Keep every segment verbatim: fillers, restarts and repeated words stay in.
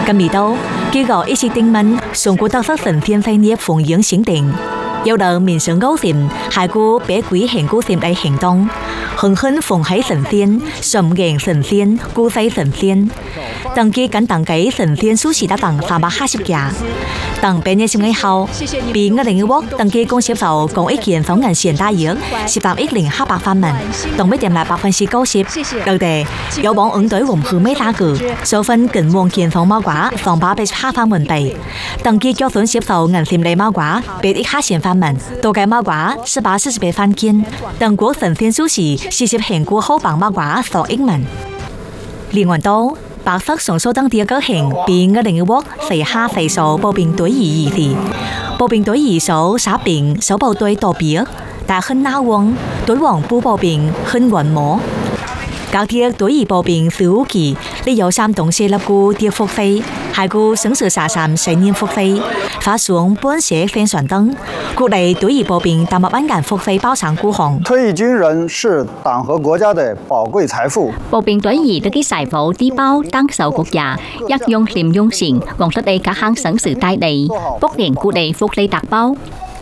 咁而到結果一次定問，上古特色神仙細業奉迎醒定，有到民生高禪，係故別鬼行古禪嚟行動，恒亨奉喺神仙，順迎神仙，故世神仙。登記緊登記神仙數字達等三百八十家。等半年十ngày後，bị ngân hàng quốc登記共接受共一件總銀錢大約十tám億零八百萬元，tổng mới đem lại百分之九十。對地，有網ứng đối gồm hơn mấy giá cử，số分近望件房貓quả房八百八萬元幣，登記標準接受銀錢類貓quả別一下錢萬元，多計貓quả十八四十八萬件，登國神仙數字四十行過後bằng貓quả sáu億元。另外到白色上數登記嘅行，被ngân hàng quốc xây下xây số bộ bình đối ý thì bộ bình đối ý số xã bình số bộ đối tổ biệt đã hơn nao vong đối vòng bu bộ bình hơn quần mỏ cao thiết đối ý bộ bình sử kỳ lý do sam đồng xe lập cụ tiệc phục xây hai cụ sống sự xả xàm xây niên phục xây phát xuống bốn xe phen soạn灯cụ này đối ý bộ bình đảm bảo安感phục xây包上cụ hồng。 退役军人是党和国家的宝贵财富。 bộ bình đối ý được cái giải phẫu đi bao tăng sầu quốc gia, giác用liềm用สิ่งgồm tất đây các hãng sống sự tai đầy, bốc điện cụ đầy phục lấy tạc bao.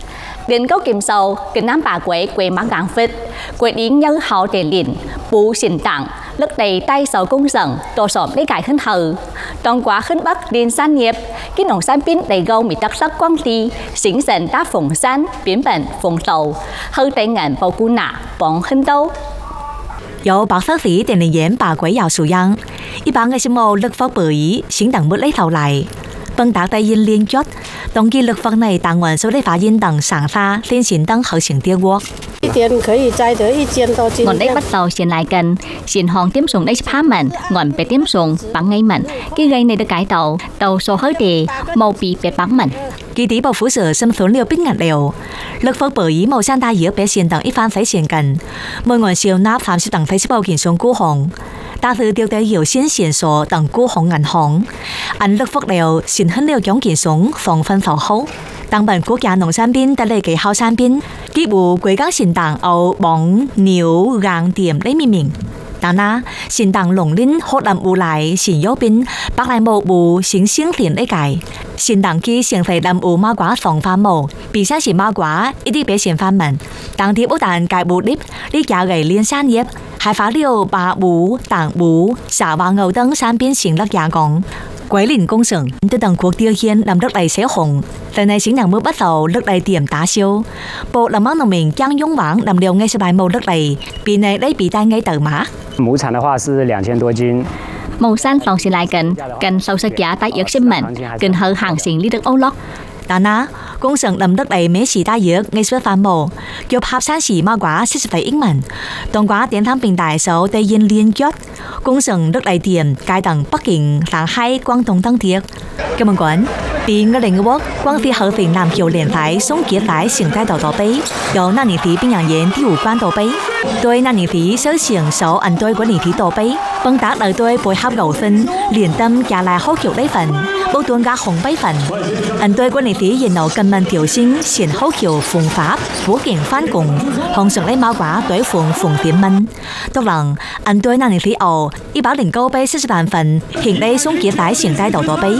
Đến câu kiểm sầu, kinh nam bà quế quế mắc đáng phết, quế ý nhân hào để liền, bú xin tặng, lúc đầy tay sầu công dẫn, tổ sộm lấy cải khấn hờ. Trong quá khấn bắc điên san nghiệp, cái nông san pin đầy gâu mì đặc sắc quang ti, xính dần đá phồng san, biến bệnh phồng tàu, hơi tay ngàn bầu cu nạ, bóng khấn đâu. 有白色時定嚟演白鬼有數樣，一般嘅節目立法會先等冇呢頭嚟，蹦達第一連續，當機立法內當晚所啲發現等上沙先先等後成啲鑊。 一天可以摘得一千多斤。 Ngọn đấy bắt đầu xin lại gần, xin hòn tiêm sùng đấy phá mình, ngọn bé tiêm sùng bằng ngay mình, cái gây này được cải tạo, tàu số hơi đề, màu bị bé bắn mình. Kỳ tỷ bảo phủ sở xâm số liều bích ngặt đều, lực phật bởi màu san đa giữa bé xiên等一番phải xiên gần, mỗi ngọn siêu nắp三十等phải bao kiện xuống cú hồng, đa thứ tiêu tế hiểu xin xiên số等cú hồng ngàn hồng, anh lực phật đều xin hơn liều chống kiện xuống phòng phân phảo hấu. Tăng bản quốc gia nông sản品帶嚟嘅好產品，幾乎國家先當有網牛羊店嚟命名。但係先當農林學林無賴先有變，百來毛無先先田嚟計。先當佢先係林無馬寡防範毛，比賽是馬寡一啲俾先範文。當啲不但解無粒，呢家嘅連產業係發了把無、當無、沙華牛等產品先落加工。 Quế linh công sở, từ tầng cuộc tiêu hiên làm đất đầy xéo hồng, lần này chính là mới bắt đầu đất đầy tiềm tá siêu. Bộ làm món nông mình trang dung vãng làm điều ngay sau bài màu đất đầy, bị này đấy bị tai ngay tờ mã. 亩產的話是兩千多斤。 Màu xanh phòng xin lại gần, gần sâu sắc giá tại ước sinh mệnh, gần hơn hàng xin lý được ô lóc. Đàn á, công sở làm đất đầy mấy xì ta ước ngay xuất phản màu, chụp hợp sản xì ma quả sẽ phải ít mệnh. Tổng quá tiến thăm bình đại số tây yên liên chốt, công sở đất đầy tiềm, cai tầng Bắc Kinh, Shanghai hay Quang Tông tăng thiệt. Cảm ơn quán. Bị ngân hàng quốc quang phi hợp tình làm kiểu liền thái sống kiệt lái xưởng tay đầu tổ bấy, do năng lực bình yang yến tiêu quan tổ bấy, tôi năng lực sơ xưởng số anh tôi của năng lực tổ bấy, bằng tác ở tôi bồi hợp đầu phân, liền tâm trả lại hỗ kiểu đấy phần, bố tuôn gác hồng bấy phần, anh tôi của năng lực hiện nấu cần mần tiểu sinh xuyên hỗ kiểu phùng pháp, vũ kiện phan cùng, hồng xưởng lấy máu quả đối phùng phùng tiệm mân, tôi rằng anh tôi năng lực ẩu, y bảo đỉnh câu bấy sáu mươi bản phần, hiện đây sống kiệt lái xưởng tay đầu tổ bấy.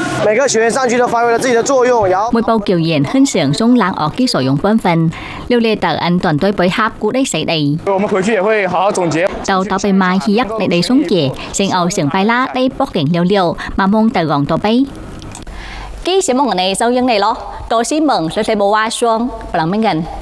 Mỗi bầu kiểu diện hình xưởng súng lãng ở kỹ sử dụng vân phần, liều lệ tờ anh toàn tôi bởi hạp cũ đấy xảy đầy. Tàu tàu bay mai khi dắt để đầy xuống chè, xưởng ẩu xưởng bay lá đây bóc kiện liều liều mà mong tờ gọn tổ bay. Kỹ sẽ mong ở này sau dân này lo, tôi xin mừng sẽ thấy bộ hoa xuân và lần bên gần.